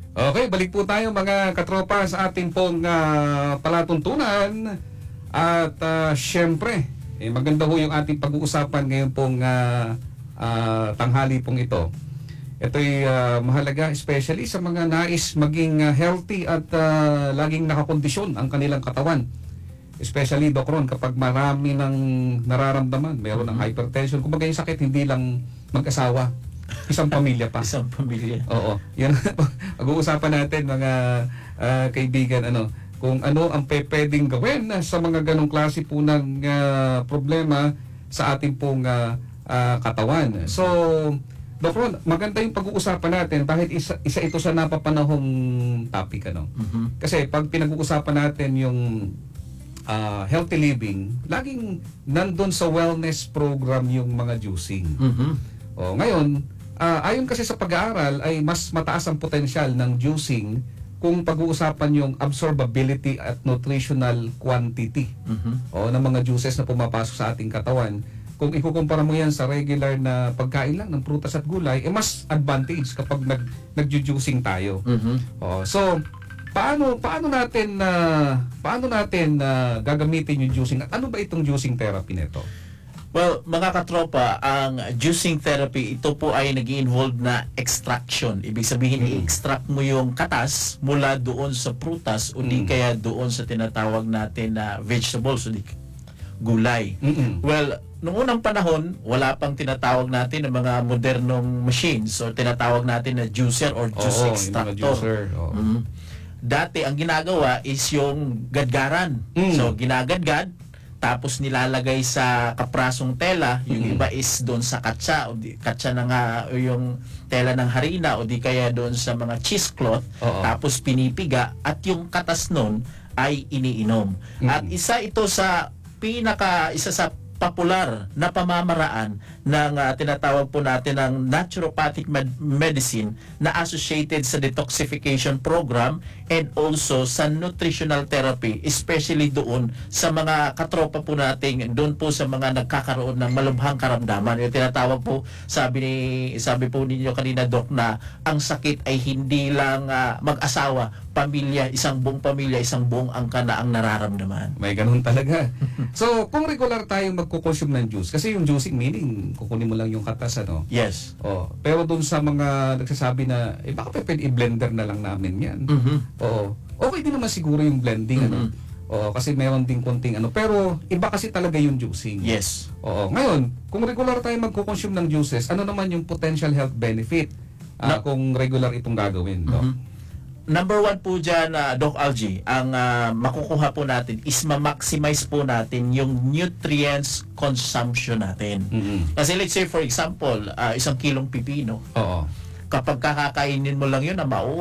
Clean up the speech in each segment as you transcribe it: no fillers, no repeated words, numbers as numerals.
Okay, balik po tayo mga katropa sa ating pong palatuntunan. At syempre, maganda ho yung ating pag-uusapan ngayon pong tanghali pong ito. Ito'y mahalaga especially sa mga nais maging healthy at laging nakakondisyon ang kanilang katawan. Especially, Doc Ron, kapag marami ng nararamdaman, meron ng hypertension, kumbaga yung sakit hindi lang mag-asawa, isang pamilya pa. Isang pamilya. Oo. Yan pag-uusapan natin mga kaibigan, kung ano ang pwedeng gawin sa mga ganong klase po ng problema sa ating pong katawan. So, Doc Ron, maganda yung pag-uusapan natin dahil isa ito sa napapanahong topic. Kasi pag pinag-uusapan natin yung healthy living, laging nandun sa wellness program yung mga juicing. Ngayon, ayon kasi sa pag-aaral ay mas mataas ang potensyal ng juicing kung pag-uusapan yung absorbability at nutritional quantity ng mga juices na pumapasok sa ating katawan. Kung ikukumpara mo yan sa regular na pagkain lang ng prutas at gulay, mas advantage kapag nag-juicing tayo. So, paano natin gagamitin yung juicing? Ano ba itong juicing therapy nito? Well, mga katropa, ang juicing therapy, ito po ay nag-involve na extraction. Ibig sabihin, i-extract mo yung katas mula doon sa prutas o di kaya doon sa tinatawag natin na vegetables o di gulay. Well, noong unang panahon, wala pang tinatawag natin ng mga modernong machines or tinatawag natin na juicer or juice extractor. Dati, ang ginagawa is yung gadgaran. So, ginagadgad, tapos nilalagay sa kaprasong tela, yung iba is doon sa katsa, katsa na nga yung tela ng harina, o di kaya doon sa mga cheesecloth, tapos pinipiga, at yung katas nun ay iniinom. At isa sa popular na pamamaraan ng tinatawag po natin ng naturopathic medicine na associated sa detoxification program and also sa nutritional therapy, especially doon sa mga katropa po nating doon po sa mga nagkakaroon ng malubhang karamdaman. Yung tinatawag po, sabi po ninyo kanina, Doc, na ang sakit ay hindi lang mag-asawa, pamilya, isang buong angka na ang nararamdaman. May ganun talaga. So, kung regular tayong magkukonsume ng juice, kasi yung juicing meaning, kukunin mo lang yung katas, Yes. Pero dun sa mga nagsasabi na, baka pwede i-blender na lang namin yan. Okay din naman siguro yung blending, kasi meron din konting pero iba kasi talaga yung juicing. Yes. Ngayon, kung regular tayong magkukonsume ng juices, ano naman yung potential health benefit kung regular itong gagawin? Number one po dyan, Doc Algie, ang makukuha po natin is ma-maximize po natin yung nutrients consumption natin. Kasi let's say for example, 1 kilong pipino. Kapag kakakainin mo lang yun,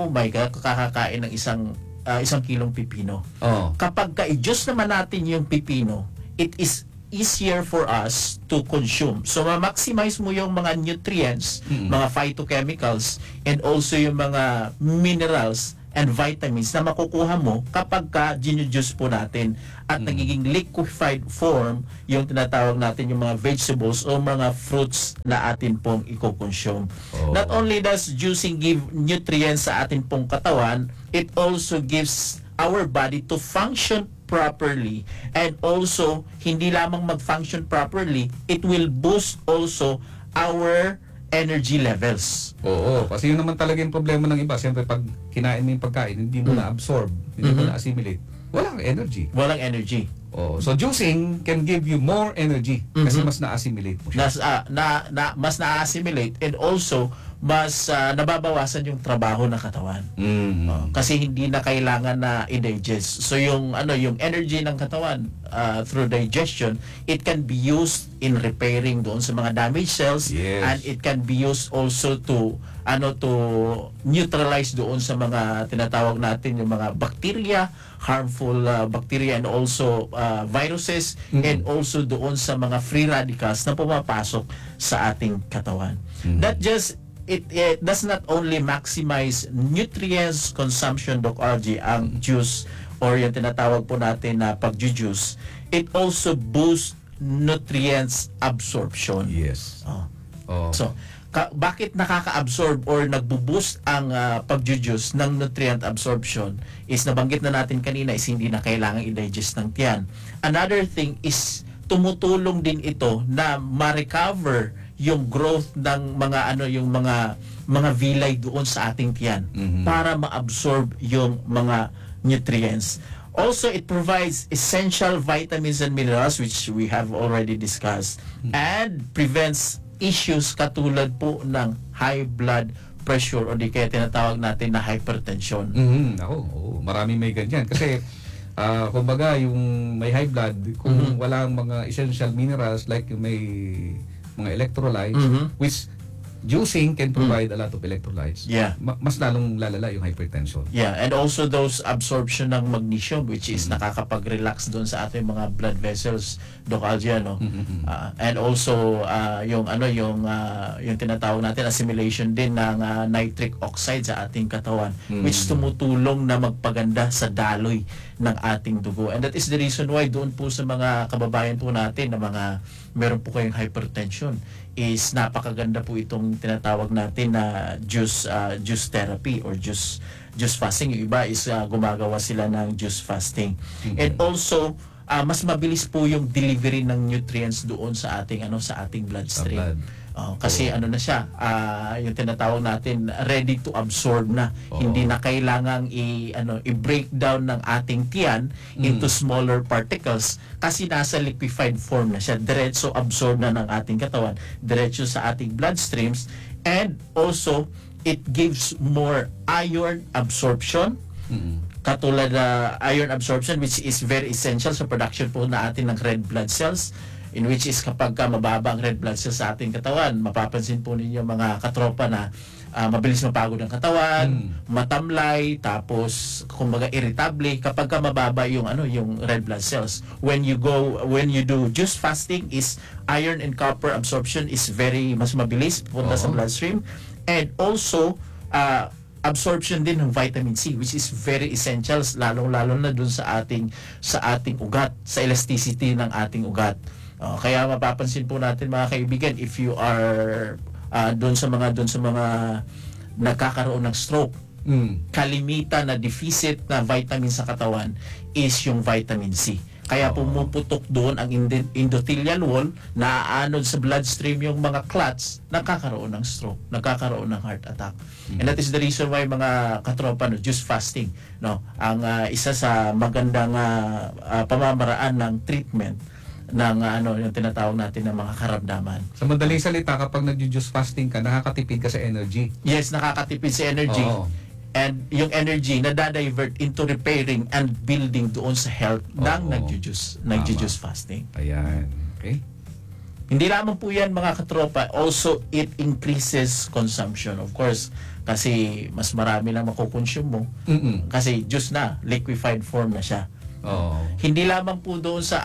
kakakain ng isang kilong pipino. Kapag i-juice naman natin yung pipino, it is easier for us to consume. So, ma-maximize mo yung mga nutrients, mga phytochemicals, and also yung mga minerals and vitamins na makukuha mo kapag ginu-juice po natin at nagiging liquefied form yung tinatawag natin yung mga vegetables o mga fruits na atin pong i-consume. Not only does juicing give nutrients sa atin pong katawan, it also gives our body to function properly, and also hindi lamang mag-function properly, it will boost also our energy levels. Kasi yun naman talaga yung problema ng iba. Siyempre, pag kinain mo yung pagkain, hindi mo na-absorb, hindi mo na-assimilate, walang energy. Walang energy. So, juicing can give you more energy kasi mas na-assimilate mo siya. Mas na-assimilate, and also mas nababawasan yung trabaho ng katawan. Kasi hindi na kailangan na i-digest. So yung energy ng katawan through digestion, it can be used in repairing doon sa mga damaged cells, and it can be used also to neutralize doon sa mga tinatawag natin yung mga bacteria, harmful bacteria, and also viruses, and also doon sa mga free radicals na pumapasok sa ating katawan. That just it does not only maximize nutrients consumption, Doc RG, ang juice or yung tinatawag po natin na pag-juice, it also boosts nutrients absorption. Yes. So, bakit nakaka-absorb or nagbo-boost ang pag-juice ng nutrient absorption is nabanggit na natin kanina is hindi na kailangan i-digest ng tiyan. Another thing is tumutulong din ito na ma-recover yung growth ng yung mga villi doon sa ating tiyan para ma-absorb yung mga nutrients. Also, it provides essential vitamins and minerals which we have already discussed and prevents issues katulad po ng high blood pressure o di kaya tinatawag natin na hypertension. Marami may ganyan. Kasi, kumbaga, yung may high blood, kung walang mga essential minerals like yung may mga electrolytes, which juicing can provide a lot of electrolytes. Yeah. Mas lalong lalala yung hypertension. Yeah, and also those absorption ng magnesium which is nakakapag-relax doon sa ating mga blood vessels, Doc Algie, no? And also yung tinatawag natin assimilation din ng nitric oxide sa ating katawan which tumutulong na magpaganda sa daloy ng ating dugo. And that is the reason why doon po sa mga kababayan po natin na mga meron po kayong hypertension is napakaganda po itong tinatawag natin na juice therapy or juice fasting. Yung iba is gumagawa sila ng juice fasting. And also mas mabilis po yung delivery ng nutrients doon sa ating bloodstream. Kasi na siya, yung tinatawag natin ready to absorb na. Hindi na kailangang i-break down ng ating tiyan into smaller particles kasi nasa liquefied form na siya. Diretso absorb na ng ating katawan, diretso sa ating bloodstreams, and also it gives more iron absorption. Katulad na iron absorption which is very essential sa production po na atin ng red blood cells, in which is kapag mababa ang red blood cells sa ating katawan, mapapansin po ninyo mga katropa na mabilis mapagod ang katawan, matamlay, tapos kumbaga irritable kapag mababa yung red blood cells. When you do juice fasting is iron and copper absorption is mas mabilis punta sa bloodstream, and also absorption din ng vitamin C which is very essential lalong-lalo na dun sa ating ugat, sa elasticity ng ating ugat. Kaya mapapansin po natin mga kaibigan, if you are doon sa mga nagkakaroon ng stroke, kalimitan na deficit na vitamin sa katawan is yung vitamin C. Kaya pumuputok doon ang endothelial wall, naaanod sa bloodstream yung mga clots, nagkakaroon ng stroke, nagkakaroon ng heart attack. And that is the reason why mga katropa, juice fasting, ang isa sa magandang pamamaraan ng treatment ng yung tinatawag natin ng mga karamdaman. Sa madaling salita, kapag nag-juice fasting ka, nakakatipid ka sa energy. Yes, nakakatipid sa energy. And yung energy na da-divert into repairing and building doon sa health ng nag-juice fasting. Ayan. Okay. Hindi lamang po yan mga katropa, also it increases consumption. Of course, kasi mas marami lang makukonsume mo. Kasi juice na, liquefied form na siya. Hindi lamang po doon sa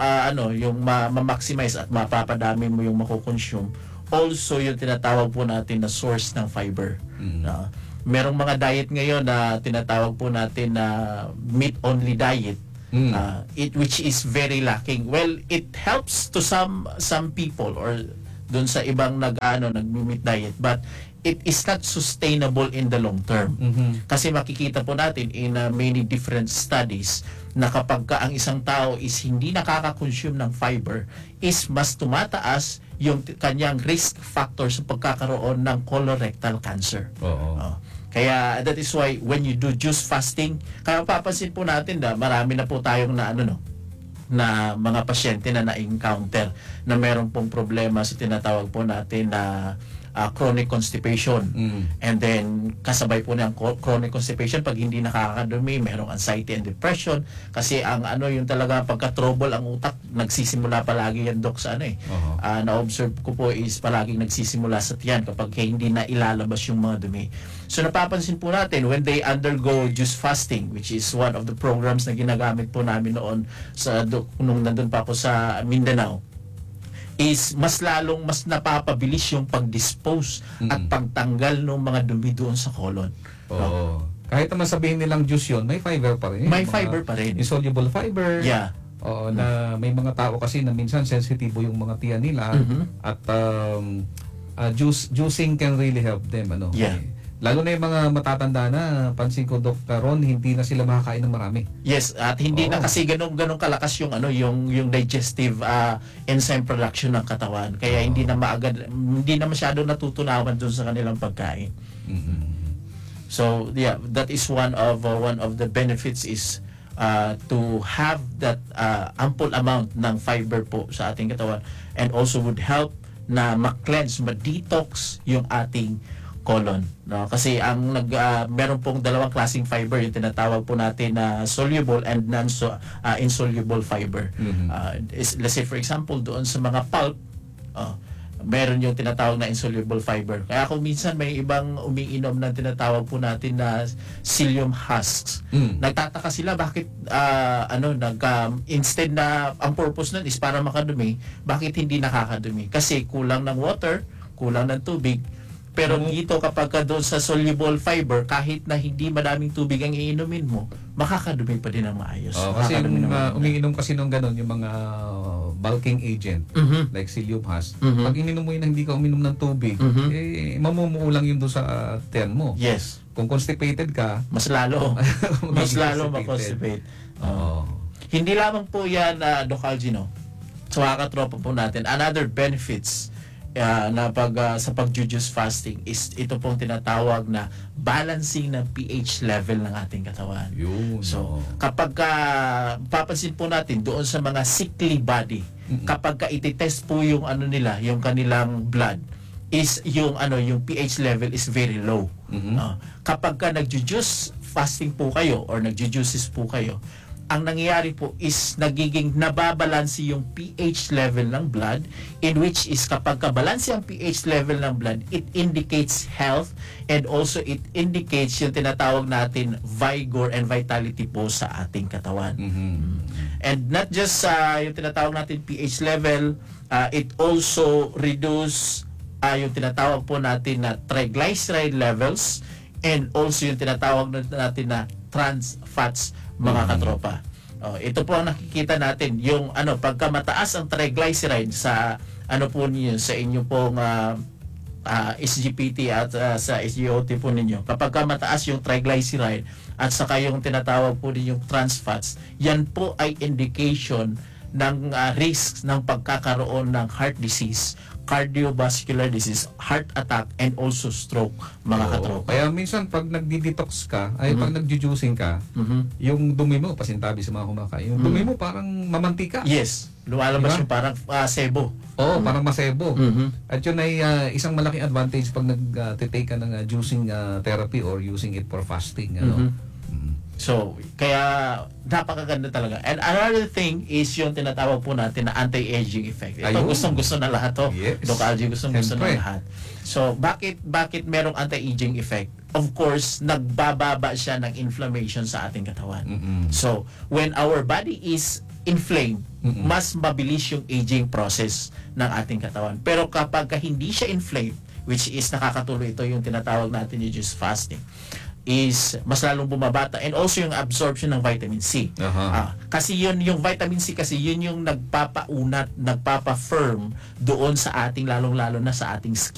yung ma-maximize at mapapadami mo yung makukonsume. Also yung tinatawag po natin na source ng fiber. Merong mga diet ngayon na tinatawag po natin na meat-only diet, which is very lacking. Well, it helps to some people or doon sa ibang nag-meat diet, but it is not sustainable in the long term. Kasi makikita po natin in many different studies na kapag ang isang tao is hindi nakaka-consume ng fiber, is mas tumataas yung kanyang risk factor sa pagkakaroon ng colorectal cancer. Kaya that is why when you do juice fasting, kaya papansin po natin na marami na po tayong na mga pasyente na na-encounter na meron pong problema sa tinatawag po natin na chronic constipation. And then kasabay po ng chronic constipation, pag hindi nakakadumi, merong anxiety and depression kasi ang yung talaga pagka-trouble ang utak, nagsisimula palagi yan, Doc, sa na-observe ko po is palaging nagsisimula sa tiyan kapag hindi na ilalabas yung mga dumi. So napapansin po natin when they undergo juice fasting, which is one of the programs na ginagamit po namin noon nung nandun pa ako sa Mindanao, is mas napapabilis yung pag-dispose at pagtanggal ng mga dumi doon sa colon. Kahit naman sabihin nilang juice yun, may fiber pa rin. May fiber pa rin. Insoluble fiber. Yeah. Na may mga tao kasi na minsan sensitibo yung mga tiyan nila at juicing can really help them, ano. Yeah. Lalo na yung mga matatanda na, pansin ko, Doc Ron, hindi na sila makakain ng marami. Yes, at hindi na Oo. kasi ganun kalakas yung yung digestive enzyme production ng katawan. Kaya hindi na masyado natutunawan doon sa kanilang pagkain. So, yeah, that is one of the benefits is to have that ample amount ng fiber po sa ating katawan, and also would help na ma-cleanse, ma-detox yung ating colon, no? Kasi ang meron pong dalawang klaseng fiber, yung tinatawag po natin na soluble and insoluble fiber. Let's say for example doon sa mga pulp, meron yung tinatawag na insoluble fiber. Kaya kung minsan may ibang umiinom ng tinatawag po natin na psyllium husks, nagtataka sila bakit instead na ang purpose nun is para makadumi, bakit hindi nakakadumi? Kasi kulang ng water, kulang ng tubig. Pero dito kapag ka doon sa soluble fiber, kahit na hindi madaming tubig ang iinumin mo, makakadumi pa din ng maayos. Kasi yung umiinom kasi nung ganun, yung mga bulking agent, like psyllium husk, pag ininom mo yun, hindi ka uminom ng tubig, mamumuo lang yun doon sa tiyan mo. Yes. Kung constipated ka, Mas lalo ma-constipate. Hindi lamang po yan, Doc Algino, sa mga katropa po natin, another benefits sa pag-juice fasting is ito pong tinatawag na balancing ng pH level ng ating katawan. So, kapag papansin po natin doon sa mga sickly body, kapag iti-test po yung nila, yung kanilang blood, is yung pH level is very low. Kapag nag-juice fasting po kayo or nag-juices po kayo, ang nangyayari po is nagiging nababalansi yung pH level ng blood, in which is kapag kabalansi ang pH level ng blood, it indicates health, and also it indicates yung tinatawag natin vigor and vitality po sa ating katawan. And not just yung tinatawag natin pH level, it also reduce yung tinatawag po natin na triglyceride levels, and also yung tinatawag natin na trans fats, mga katropa. Ito po ang nakikita natin, yung pagka mataas ang triglyceride sa po niyo, sa inyo pong SGPT at sa SGOT po ninyo. Kapag mataas yung triglyceride at saka yung tinatawag po ninyong trans fats, yan po ay indication ng risk ng pagkakaroon ng heart disease, cardiovascular disease, heart attack, and also stroke, mga katropa. Kaya minsan pag nagdi-detox ka, pag nagjujuicing ka, yung dumi mo, pasintabi sa mga kumakain, yung dumi mo parang mamantika. Yes, lumalabas yung parang sebo. Parang masebo. At yun ay isang malaking advantage pag nag-take ka ng juicing therapy or using it for fasting. So, kaya napakaganda talaga. And another thing is yung tinatawag po natin na anti-aging effect. Ito gustong-gusto na lahat to. Yes. Doc Algie, gustong-gusto na lahat. So, bakit merong anti-aging effect? Of course, nagbababa siya ng inflammation sa ating katawan. So, when our body is inflamed, mas mabilis yung aging process ng ating katawan. Pero kapag hindi siya inflamed, which is nakakatuloy ito yung tinatawag natin yung juice fasting, is mas lalong bumabata, and also yung absorption ng vitamin C. Kasi yung vitamin C kasi yun yung nagpapaunat, nagpapa-firm doon sa ating lalong-lalo na sa ating skin.